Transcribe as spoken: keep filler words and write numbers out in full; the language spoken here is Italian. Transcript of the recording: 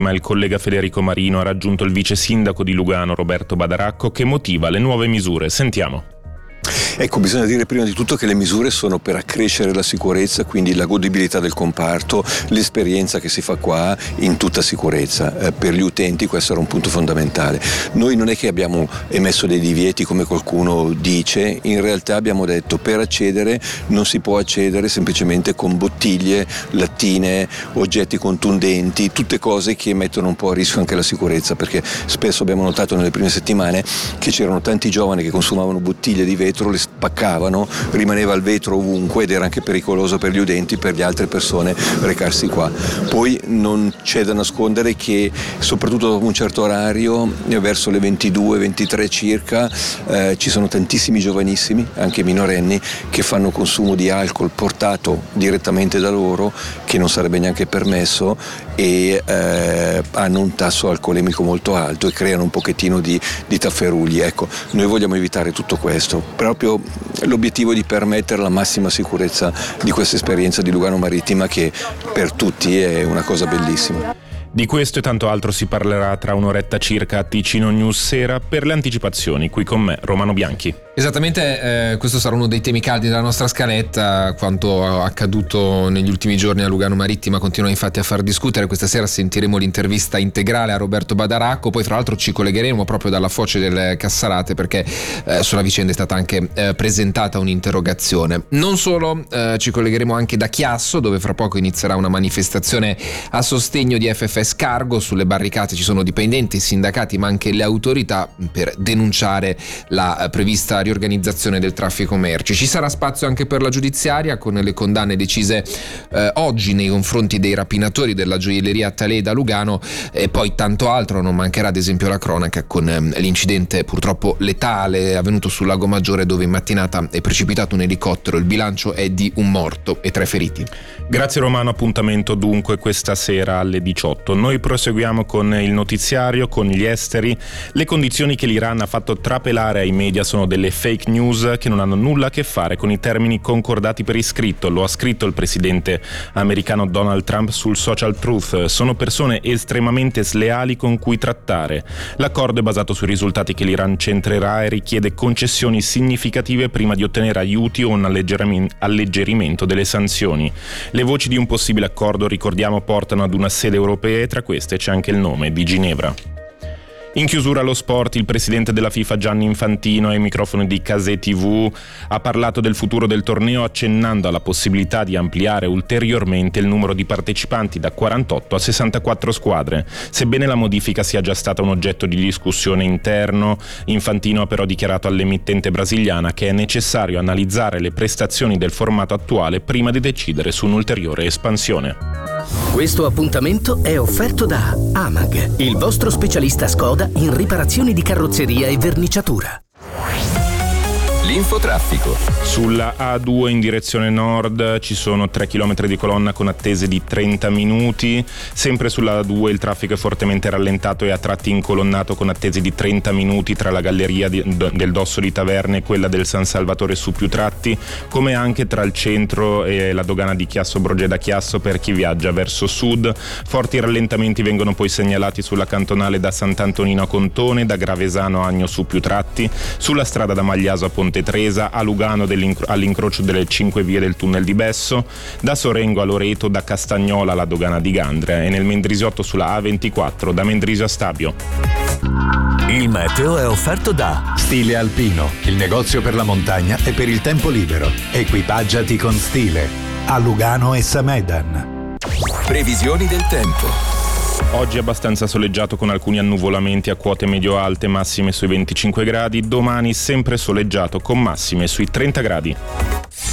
Ma il collega Federico Marino ha raggiunto il vice sindaco di Lugano Roberto Badaracco, che motiva le nuove misure. Sentiamo. Ecco, bisogna dire prima di tutto che le misure sono per accrescere la sicurezza, quindi la godibilità del comparto, l'esperienza che si fa qua in tutta sicurezza. Eh, per gli utenti questo era un punto fondamentale. Noi non è che abbiamo emesso dei divieti come qualcuno dice, in realtà abbiamo detto per accedere non si può accedere semplicemente con bottiglie, lattine, oggetti contundenti, tutte cose che mettono un po' a rischio anche la sicurezza, perché spesso abbiamo notato nelle prime settimane che c'erano tanti giovani che consumavano bottiglie di vetro, le spaccavano, rimaneva il vetro ovunque ed era anche pericoloso per gli utenti, per le altre persone recarsi qua. Poi non c'è da nascondere che soprattutto dopo un certo orario, verso le ventidue ventitré circa, eh, ci sono tantissimi giovanissimi, anche minorenni, che fanno consumo di alcol portato direttamente da loro, che non sarebbe neanche permesso, e eh, hanno un tasso alcolemico molto alto e creano un pochettino di, di tafferugli. Ecco, noi vogliamo evitare tutto questo, proprio l'obiettivo di permettere la massima sicurezza di questa esperienza di Lugano Marittima, che per tutti è una cosa bellissima. Di questo e tanto altro si parlerà tra un'oretta circa a Ticino News Sera. Per le anticipazioni, qui con me Romano Bianchi. Esattamente, eh, questo sarà uno dei temi caldi della nostra scaletta. Quanto accaduto negli ultimi giorni a Lugano Marittima continua infatti a far discutere. Questa sera sentiremo l'intervista integrale a Roberto Badaracco, poi fra l'altro ci collegheremo proprio dalla foce del Cassarate, perché eh, sulla vicenda è stata anche eh, presentata un'interrogazione. Non solo, eh, ci collegheremo anche da Chiasso, dove fra poco inizierà una manifestazione a sostegno di F F Cargo. Sulle barricate ci sono dipendenti, sindacati ma anche le autorità per denunciare la prevista riorganizzazione del traffico merci. Ci sarà spazio anche per la giudiziaria, con le condanne decise eh, oggi nei confronti dei rapinatori della gioielleria Taleda Lugano, e poi tanto altro. Non mancherà ad esempio la cronaca con eh, l'incidente purtroppo letale avvenuto sul Lago Maggiore, dove in mattinata è precipitato un elicottero. Il bilancio è di un morto e tre feriti. Grazie Romano, appuntamento dunque questa sera alle diciotto. Noi proseguiamo con il notiziario, con gli esteri. Le condizioni che l'Iran ha fatto trapelare ai media sono delle fake news che non hanno nulla a che fare con i termini concordati per iscritto. Lo ha scritto il presidente americano Donald Trump sul social Truth. Sono persone estremamente sleali con cui trattare. L'accordo è basato sui risultati che l'Iran centrerà e richiede concessioni significative prima di ottenere aiuti o un alleggerimento delle sanzioni. Le voci di un possibile accordo, ricordiamo, portano ad una sede europea, e tra queste c'è anche il nome di Ginevra. In chiusura allo sport, il presidente della FIFA Gianni Infantino, ai microfoni di Case tivù, ha parlato del futuro del torneo, accennando alla possibilità di ampliare ulteriormente il numero di partecipanti da quarantotto a sessantaquattro squadre. Sebbene la modifica sia già stata un oggetto di discussione interno, Infantino ha però dichiarato all'emittente brasiliana che è necessario analizzare le prestazioni del formato attuale prima di decidere su un'ulteriore espansione. Questo appuntamento è offerto da Amag, il vostro specialista Skoda in riparazioni di carrozzeria e verniciatura. L'infotraffico. Sulla A due in direzione nord ci sono tre chilometri di colonna con attese di trenta minuti. Sempre sulla A due il traffico è fortemente rallentato e a tratti incolonnato con attese di trenta minuti tra la galleria di, del Dosso di Taverne e quella del San Salvatore su più tratti, come anche tra il centro e la dogana di Chiasso Brogeda Chiasso per chi viaggia verso sud. Forti rallentamenti vengono poi segnalati sulla cantonale da Sant'Antonino a Contone, da Gravesano a Agno su più tratti, sulla strada da Magliaso a Ponte Tresa, a Lugano all'incrocio delle cinque vie del tunnel di Besso, da Sorengo a Loreto, da Castagnola alla dogana di Gandria, e nel Mendrisiotto sulla A ventiquattro da Mendrisio a Stabio. Il meteo è offerto da Stile Alpino, il negozio per la montagna e per il tempo libero. Equipaggiati con stile a Lugano e Samedan. Previsioni del tempo. Oggi abbastanza soleggiato con alcuni annuvolamenti a quote medio-alte, massime sui venticinque gradi. Domani sempre soleggiato con massime sui trenta gradi.